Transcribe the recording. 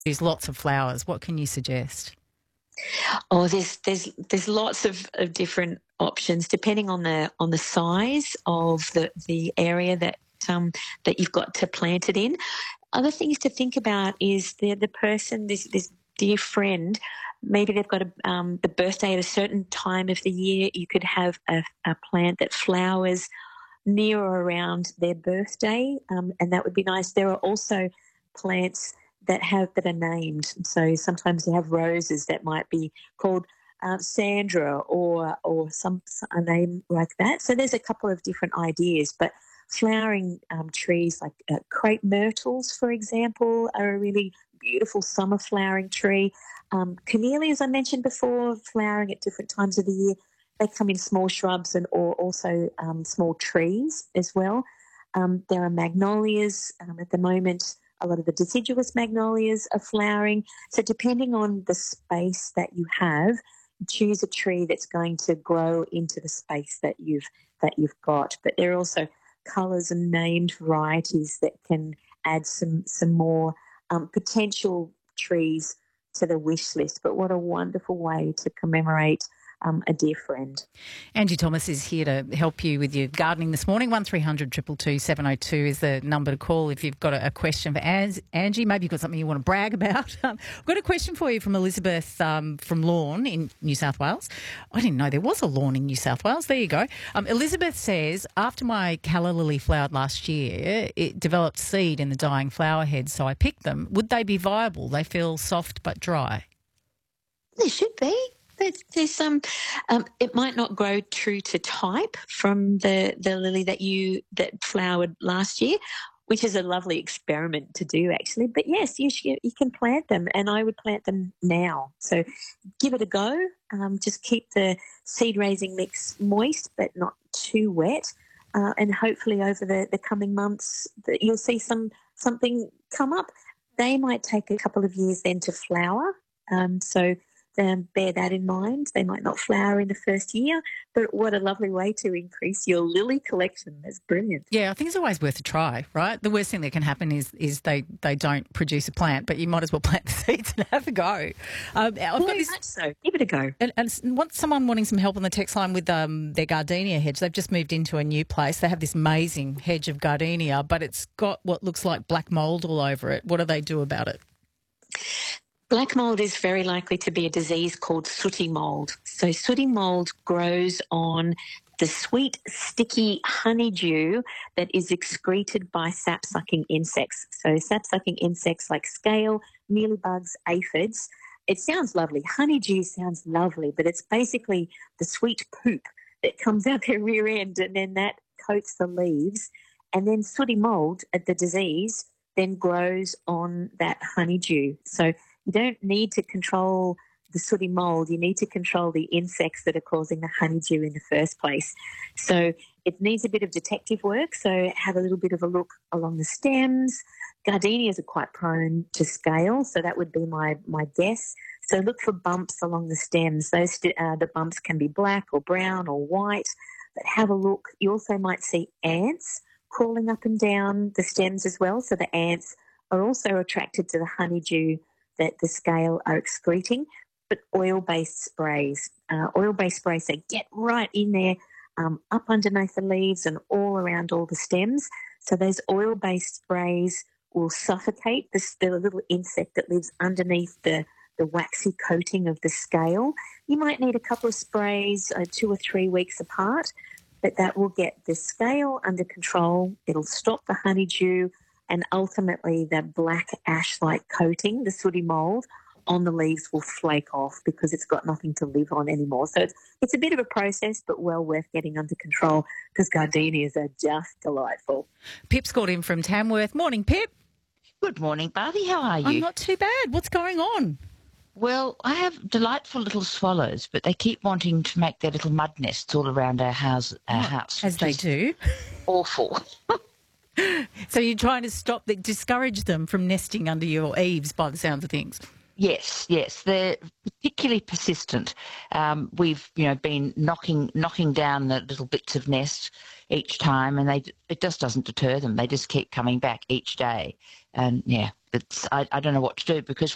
There's lots of flowers. What can you suggest? Oh, there's lots of different options depending on the size of the area that you've got to plant it in. Other things to think about is the person, this dear friend, maybe they've got the birthday at a certain time of the year. You could have a plant that flowers near or around their birthday, and that would be nice. There are also plants that are named. So sometimes you have roses that might be called Sandra or a name like that. So there's a couple of different ideas, but flowering trees like crepe myrtles, for example, are a really beautiful summer flowering tree. Camellias, I mentioned before, flowering at different times of the year. They come in small shrubs or also small trees as well. There are magnolias at the moment. A lot of the deciduous magnolias are flowering. So depending on the space that you have, choose a tree that's going to grow into the space that you've got. But there are also colours and named varieties that can add some more potential trees to the wish list. But what a wonderful way to commemorate a dear friend. Angie Thomas is here to help you with your gardening this morning. 1300 222 702 is the number to call if you've got a question for Angie. Maybe you've got something you want to brag about. I've got a question for you from Elizabeth from Lorne in New South Wales. I didn't know there was a Lorne in New South Wales. There you go. Elizabeth says, after my calla lily flowered last year, it developed seed in the dying flower heads, so I picked them. Would they be viable? They feel soft but dry. They should be. There's some. It might not grow true to type from the lily that flowered last year, which is a lovely experiment to do actually. But yes, you can plant them, and I would plant them now. So give it a go. Just keep the seed raising mix moist but not too wet, and hopefully over the coming months that you'll see something come up. They might take a couple of years then to flower. So bear that in mind. They might not flower in the first year, but what a lovely way to increase your lily collection. That's brilliant. Yeah, I think it's always worth a try, right? The worst thing that can happen is they don't produce a plant, but you might as well plant the seeds and have a go. Very much so. Give it a go. And want someone wanting some help on the text line with their gardenia hedge. They've just moved into a new place. They have this amazing hedge of gardenia, but it's got what looks like black mould all over it. What do they do about it? Black mould is very likely to be a disease called sooty mould. So sooty mould grows on the sweet, sticky honeydew that is excreted by sap-sucking insects. So sap-sucking insects like scale, mealybugs, aphids. It sounds lovely. Honeydew sounds lovely, but it's basically the sweet poop that comes out their rear end, and then that coats the leaves. And then sooty mould, the disease, then grows on that honeydew. So you don't need to control the sooty mould. You need to control the insects that are causing the honeydew in the first place. So it needs a bit of detective work. So have a little bit of a look along the stems. Gardenias are quite prone to scale, so that would be my guess. So look for bumps along the stems. The bumps can be black or brown or white, but have a look. You also might see ants crawling up and down the stems as well. So the ants are also attracted to the honeydew that the scale are excreting. But oil-based sprays, so get right in there, up underneath the leaves and all around all the stems. So those oil-based sprays will suffocate the little insect that lives underneath the waxy coating of the scale. You might need a couple of sprays 2 or 3 weeks apart, but that will get the scale under control. It'll stop the honeydew, and ultimately the black ash-like coating, the sooty mould, on the leaves will flake off because it's got nothing to live on anymore. So it's a bit of a process, but well worth getting under control because gardenias are just delightful. Pip's called in from Tamworth. Morning, Pip. Good morning, Barbie. How are you? I'm not too bad. What's going on? Well, I have delightful little swallows, but they keep wanting to make their little mud nests all around our house. As they do. Awful. So you're trying to discourage them from nesting under your eaves by the sounds of things? Yes. They're particularly persistent. We've, been knocking down the little bits of nest each time, and it just doesn't deter them. They just keep coming back each day. And, I don't know what to do because